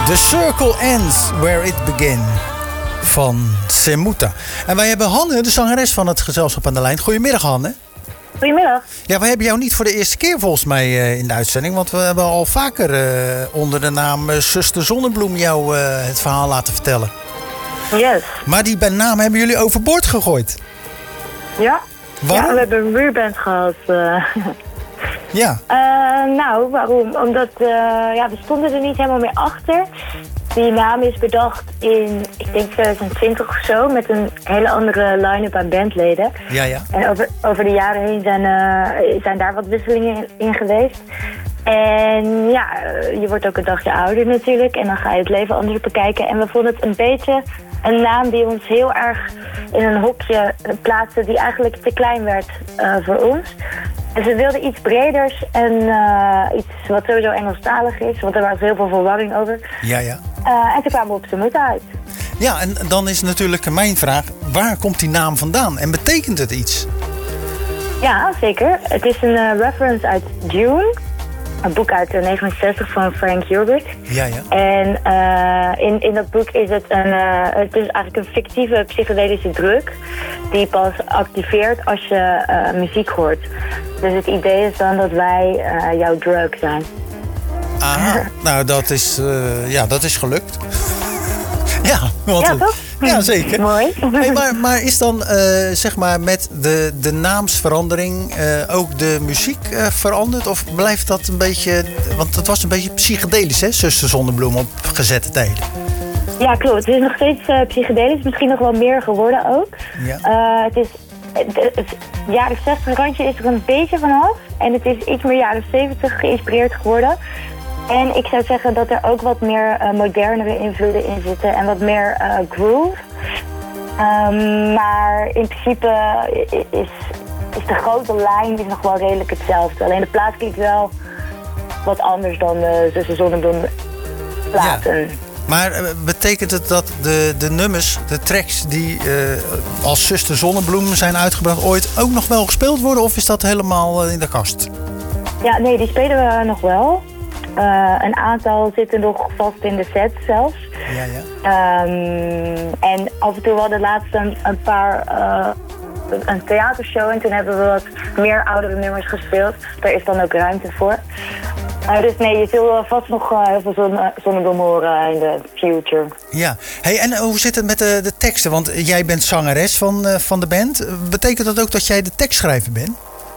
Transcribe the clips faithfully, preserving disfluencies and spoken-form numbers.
The Circle Ends Where It Began van Semuta. En wij hebben Hanne, de zangeres van het gezelschap aan de lijn. Goedemiddag, Hanne. Goedemiddag. Ja, wij hebben jou niet voor de eerste keer volgens mij uh, in de uitzending. Want we hebben al vaker uh, onder de naam uh, Zuster Zonnebloem jou uh, het verhaal laten vertellen. Yes. Maar die naam hebben jullie overboord gegooid. Ja. Waarom? Ja, we hebben een rebrand gehad. Uh. Ja. Uh, nou, waarom? Omdat uh, ja, we stonden er niet helemaal meer achter. Die naam is bedacht in, ik denk twintig twintig of zo, met een hele andere line-up aan bandleden. Ja, ja. En over, over de jaren heen zijn, uh, zijn daar wat wisselingen in, in geweest. En ja, je wordt ook een dagje ouder natuurlijk. En dan ga je het leven anders bekijken. En we vonden het een beetje een naam die ons heel erg in een hokje plaatste die eigenlijk te klein werd uh, voor ons. Dus we wilden iets breders en uh, iets wat sowieso Engelstalig is. Want er was heel veel verwarring over. Ja, ja. Uh, en toen kwamen we op Semuta uit. Ja, en dan is natuurlijk mijn vraag, waar komt die naam vandaan? En betekent het iets? Ja, zeker. Het is een uh, reference uit Dune. Een boek uit negenenzestig van Frank Herbert. Ja, ja. En uh, in, in dat boek is het een, uh, het is eigenlijk een fictieve psychedelische drug die pas activeert als je uh, muziek hoort. Dus het idee is dan dat wij uh, jouw drug zijn. Aha, nou dat is, uh, ja, dat is gelukt. ja, want, ja, toch? Ja, zeker. Mooi. Hey, maar, maar is dan, uh, zeg maar, met de, de naamsverandering uh, ook de muziek uh, veranderd? Of blijft dat een beetje, want het was een beetje psychedelisch, hè, Zuster Zonnebloem op gezette tijden? Ja, klopt. Het is nog steeds uh, psychedelisch, misschien nog wel meer geworden ook. Ja. Uh, het is, het, het jaren zestig randje is er een beetje vanaf. En het is iets meer jaren zeventig geïnspireerd geworden. En ik zou zeggen dat er ook wat meer uh, modernere invloeden in zitten en wat meer uh, groove. Um, maar in principe is, is de grote lijn is nog wel redelijk hetzelfde. Alleen de plaat klinkt wel wat anders dan de Zuster Zonnebloem platen. Ja. Maar uh, betekent het dat de, de nummers, de tracks die uh, als Zuster Zonnebloem zijn uitgebracht ooit ook nog wel gespeeld worden? Of is dat helemaal uh, in de kast? Ja, nee, die spelen we nog wel. Uh, een aantal zitten nog vast in de set zelfs. Ja, ja. Um, en af en toe hadden we laatst een, een paar... Uh, een theatershow en toen hebben we wat meer oudere nummers gespeeld. Daar is dan ook ruimte voor. Uh, dus nee, je zult vast nog uh, heel veel zonne, zonnebloem horen in de future. Ja. Hey, en hoe zit het met de, de teksten? Want jij bent zangeres van, uh, van de band. Betekent dat ook dat jij de tekstschrijver bent?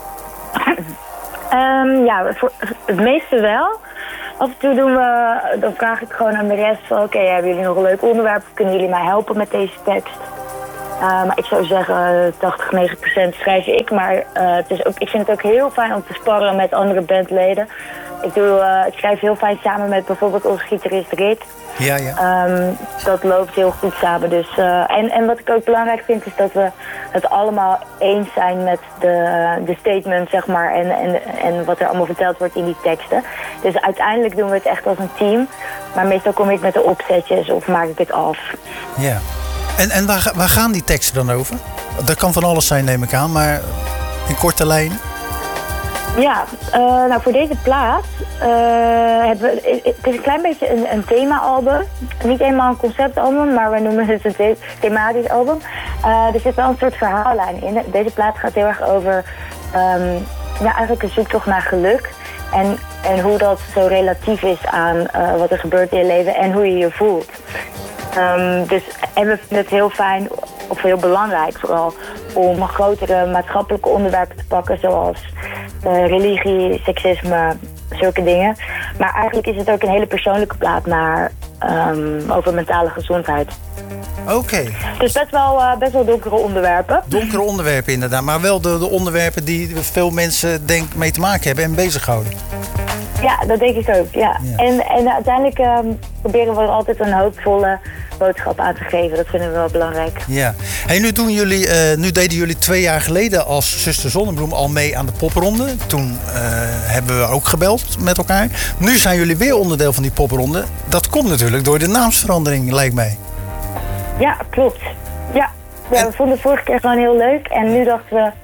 um, ja, voor het meeste wel. Af en toe doen we, dan vraag ik gewoon aan de rest van... oké, okay, hebben jullie nog een leuk onderwerp? Kunnen jullie mij helpen met deze tekst? Uh, maar ik zou zeggen, tachtig, negentig procent schrijf ik. Maar uh, het is ook, ik vind het ook heel fijn om te sparren met andere bandleden. Ik, doe, uh, ik schrijf heel fijn samen met bijvoorbeeld onze gitarist Rick. Ja, ja. Um, dat loopt heel goed samen. Dus, uh, en, en wat ik ook belangrijk vind is dat we het allemaal eens zijn met de, de statement, zeg maar. En, en, en wat er allemaal verteld wordt in die teksten. Dus uiteindelijk doen we het echt als een team. Maar meestal kom ik met de opzetjes of maak ik het af. Ja. En, en waar, waar gaan die teksten dan over? Dat kan van alles zijn, neem ik aan, maar in korte lijnen? Ja, uh, nou voor deze plaat uh, hebben we, het is een klein beetje een, een thema-album. Niet eenmaal een conceptalbum, maar we noemen het een the- thematisch album. Uh, er zit wel een soort verhaallijn in. Deze plaat gaat heel erg over um, ja, eigenlijk een zoektocht naar geluk. En, en hoe dat zo relatief is aan uh, wat er gebeurt in je leven en hoe je je voelt. Um, dus, en we vinden het heel fijn, of heel belangrijk vooral, om grotere maatschappelijke onderwerpen te pakken, zoals uh, religie, seksisme, zulke dingen. Maar eigenlijk is het ook een hele persoonlijke plaat naar, um, over mentale gezondheid. Oké. Okay. Dus best wel, uh, best wel donkere onderwerpen. Donkere onderwerpen inderdaad, maar wel de, de onderwerpen die veel mensen denk mee te maken hebben en bezighouden. Ja, dat denk ik ook, ja. ja. En, en uiteindelijk um, proberen we er altijd een hoopvolle boodschap aan te geven. Dat vinden we wel belangrijk. Ja. Hey, nu, doen jullie, uh, nu deden jullie twee jaar geleden als Zuster Zonnebloem al mee aan de popronde. Toen uh, hebben we ook gebeld met elkaar. Nu zijn jullie weer onderdeel van die popronde. Dat komt natuurlijk door de naamsverandering, lijkt mij. Ja, klopt. Ja, ja en... we vonden het vorige keer gewoon heel leuk. En nu dachten we,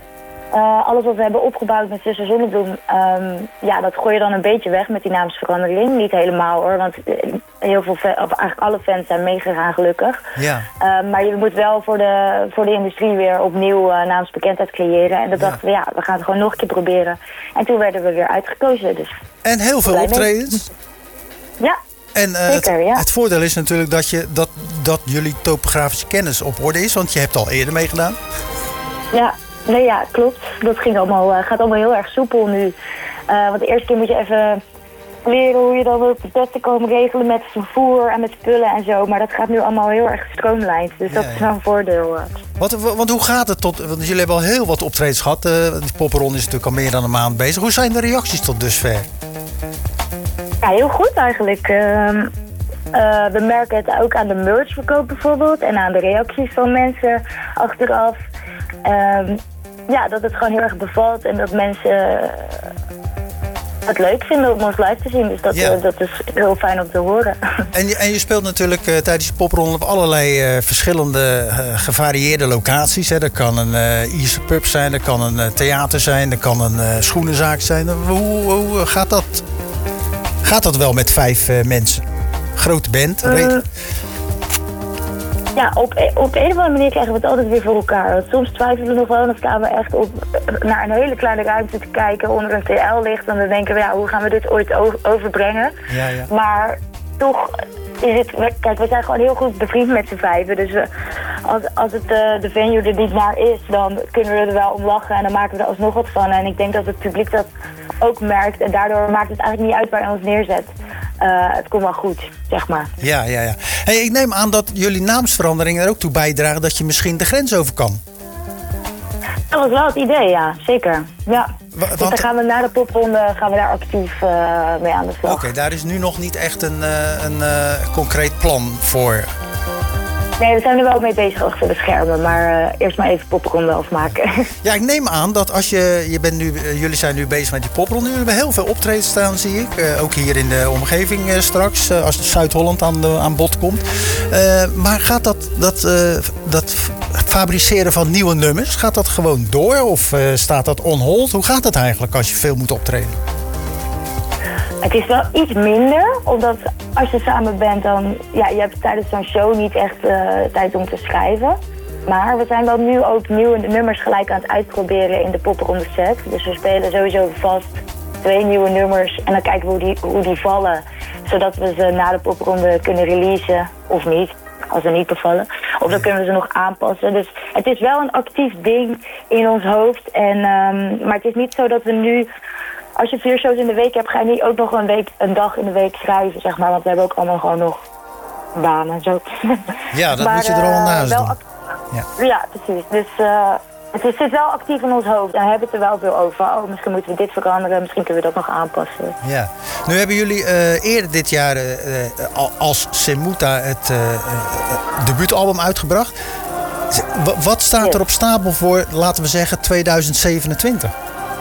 Uh, alles wat we hebben opgebouwd met Zuster Zonnebloem, um, ja, dat gooi je dan een beetje weg met die naamsverandering. Niet helemaal hoor, want heel veel fa- of eigenlijk alle fans zijn meegegaan gelukkig. Ja. Uh, maar je moet wel voor de, voor de industrie weer opnieuw uh, naamsbekendheid creëren. En dat ja. dachten we, ja, we gaan het gewoon nog een keer proberen. En toen werden we weer uitgekozen. Dus. En heel veel optredens. Ja. En uh, Zeker, het, ja. het voordeel is natuurlijk dat, je, dat, dat jullie topografische kennis op orde is, want je hebt al eerder meegedaan. Ja. Nee, ja, klopt. Dat ging allemaal, uh, gaat allemaal heel erg soepel nu. Uh, want de eerste keer moet je even leren hoe je dan op het beste kan regelen met vervoer en met spullen en zo. Maar dat gaat nu allemaal heel erg gestroomlijnd. Dus dat ja, ja. is wel een voordeel. Uh. Wat, want hoe gaat het tot... Want jullie hebben al heel wat optredens gehad. Uh, die popronde is natuurlijk al meer dan een maand bezig. Hoe zijn de reacties tot dusver? Ja, heel goed eigenlijk. Uh, uh, we merken het ook aan de merchverkoop bijvoorbeeld. En aan de reacties van mensen achteraf. Uh, Ja, dat het gewoon heel erg bevalt en dat mensen het leuk vinden om ons live te zien. Dus dat, ja. uh, dat is heel fijn om te horen. En je, en je speelt natuurlijk uh, tijdens je popronde op allerlei uh, verschillende uh, gevarieerde locaties. Hè. Er kan een uh, Ierse pub zijn, er kan een uh, theater zijn, er kan een uh, schoenenzaak zijn. Hoe, hoe gaat dat? Gaat dat wel met vijf uh, mensen? Grote band? Uh, weet... Ja, op, op een of andere manier krijgen we het altijd weer voor elkaar. Want soms twijfelen we nog wel en dan staan we echt op, naar een hele kleine ruimte te kijken onder een T L-licht. En dan denken we, ja, hoe gaan we dit ooit overbrengen? Ja, ja. Maar toch is het... Kijk, we zijn gewoon heel goed bevriend met z'n vijven. Dus we, als, als het uh, de venue er niet naar is, dan kunnen we er wel om lachen. En dan maken we er alsnog wat van. En ik denk dat het publiek dat ook merkt. En daardoor maakt het eigenlijk niet uit waar je ons neerzet. Uh, het komt wel goed, zeg maar. Ja, ja, ja. Hey, ik neem aan dat jullie naamsverandering er ook toe bijdragen dat je misschien de grens over kan. Dat was wel het idee, ja. Zeker. Ja. W- dus dan gaan we na de popronde gaan we daar actief uh, mee aan de slag. Oké, okay, daar is nu nog niet echt een, uh, een uh, concreet plan voor. Nee, we zijn er wel mee bezig achter de schermen, maar uh, eerst maar even popronde afmaken. Ja, ik neem aan dat als je, je bent nu, uh, jullie zijn nu bezig met die popronde, jullie hebben heel veel optredens staan, zie ik. Uh, ook hier in de omgeving uh, straks, uh, als Zuid-Holland aan, de, aan bod komt. Uh, maar gaat dat, dat, uh, dat fabriceren van nieuwe nummers, gaat dat gewoon door of uh, staat dat on hold? Hoe gaat dat eigenlijk als je veel moet optreden? Het is wel iets minder, omdat als je samen bent, dan ja, je hebt tijdens zo'n show niet echt uh, tijd om te schrijven. Maar we zijn wel nu ook nieuwe nummers gelijk aan het uitproberen in de popronde set. Dus we spelen sowieso vast twee nieuwe nummers en dan kijken we hoe die, hoe die vallen. Zodat we ze na de popronde kunnen releasen, of niet, als ze niet bevallen. Of dan kunnen we ze nog aanpassen. Dus het is wel een actief ding in ons hoofd. En, um, maar het is niet zo dat we nu... Als je vier shows in de week hebt, ga je niet ook nog een, week, een dag in de week schrijven, zeg maar. Want we hebben ook allemaal gewoon nog banen en zo. Ja, dat maar, moet je er allemaal naast doen. Act- ja. ja, precies. Dus uh, het zit wel actief in ons hoofd. En we hebben het er wel veel over. Oh, misschien moeten we dit veranderen. Misschien kunnen we dat nog aanpassen. Ja. Nu hebben jullie uh, eerder dit jaar uh, als Semuta het uh, uh, debuutalbum uitgebracht. W- wat staat yes. er op stapel voor, laten we zeggen, tweeduizend zevenentwintig?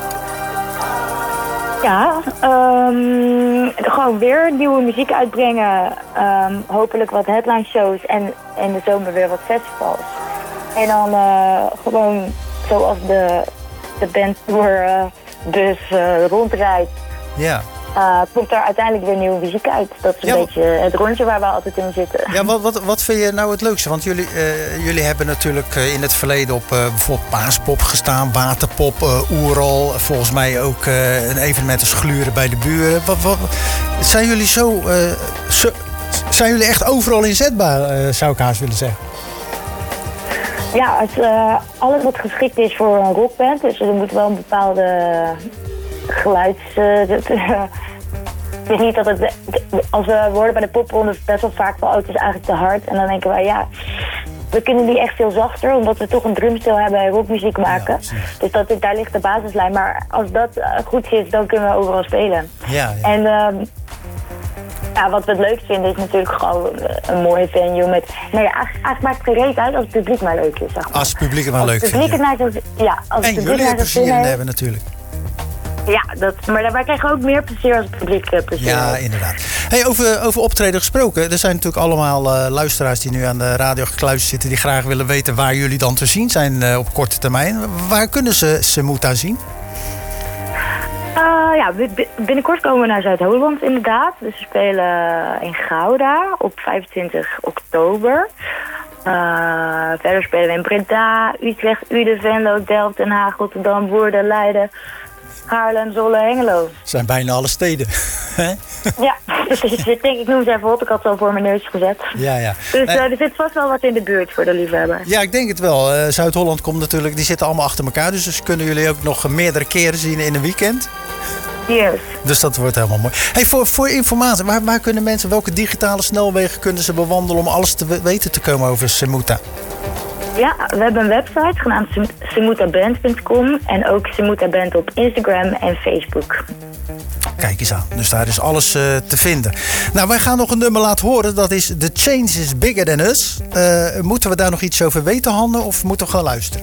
Ja, um, gewoon weer nieuwe muziek uitbrengen. Um, hopelijk wat headline shows en in de zomer weer wat festivals. En dan uh, gewoon zoals de, de band door uh, dus uh, rondrijdt. Ja. Uh, komt er uiteindelijk weer nieuwe muziek uit. Dat is een ja, beetje het rondje waar we altijd in zitten. Ja, wat, wat, wat vind je nou het leukste? Want jullie, uh, jullie hebben natuurlijk uh, in het verleden op uh, bijvoorbeeld Paaspop gestaan, Waterpop, uh, Oeral. Volgens mij ook uh, een evenement als Gluren bij de buren. Wat, wat, zijn jullie zo, uh, zo... Zijn jullie echt overal inzetbaar, uh, zou ik haast willen zeggen? Ja, het, uh, alles wat geschikt is voor een rockband. Dus er moet wel een bepaalde geluids... Uh, Het is niet dat het... Als we worden bij de popronde best wel vaak van... Oh, het is eigenlijk te hard. En dan denken wij, ja... We kunnen die echt veel zachter, omdat we toch een drumstel hebben en rockmuziek maken. Ja, dus dat, daar ligt de basislijn. Maar als dat goed is, dan kunnen we overal spelen. Ja, ja. En um, ja, wat we het leuk vinden is natuurlijk gewoon een mooie venue met... Nou ja, eigenlijk, eigenlijk maakt het geen reet uit als het publiek maar leuk is, zeg maar. Als het publiek het maar als leuk het publiek vindt. Het ja. Ja, als en het jullie er plezier in hebben natuurlijk. Ja, dat, maar wij krijgen ook meer plezier als het publiek uh, plezier. Ja, inderdaad. Hey, over, over optreden gesproken. Er zijn natuurlijk allemaal uh, luisteraars die nu aan de radio gekluisterd zitten. Die graag willen weten waar jullie dan te zien zijn uh, op korte termijn. Waar kunnen ze Semuta zien? Uh, ja, binnenkort komen we naar Zuid-Holland inderdaad. Dus we spelen in Gouda op vijfentwintig oktober. Uh, verder spelen we in Breda, Utrecht, Uden, Venlo, Delft, Den Haag, Rotterdam, Woerden, Leiden, Haarlem, Zwolle, Hengelo. Dat zijn bijna alle steden. Ja, dus ik denk, ik noem ze even op. Ik had ze al voor mijn neus gezet. Ja, ja. Dus uh, er zit vast wel wat in de buurt voor de liefhebber. Ja, ik denk het wel. Uh, Zuid-Holland komt natuurlijk, die zitten allemaal achter elkaar. Dus, dus kunnen jullie ook nog meerdere keren zien in een weekend. Yes. Dus dat wordt helemaal mooi. Hey, voor, voor informatie, waar, waar kunnen mensen, welke digitale snelwegen kunnen ze bewandelen om alles te weten te komen over Semuta? Ja, we hebben een website genaamd semutaband punt com en ook Semutaband op Instagram en Facebook. Kijk eens aan. Dus daar is alles uh, te vinden. Nou, wij gaan nog een nummer laten horen. Dat is The Change is Bigger Than Us. Uh, moeten we daar nog iets over weten, Hanne? Of moeten we gewoon luisteren?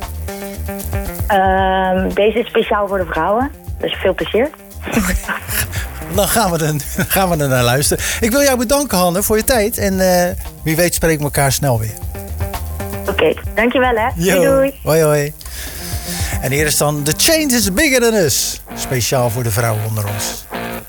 Uh, deze is speciaal voor de vrouwen. Dus veel plezier. Dan gaan we, er, gaan we er naar luisteren. Ik wil jou bedanken, Hanne, voor je tijd. En uh, wie weet spreken we elkaar snel weer. Oké, okay, dankjewel hè. Yo. Doei doei. Hoi hoi. En hier is dan The Change is Bigger Than Us. Speciaal voor de vrouwen onder ons.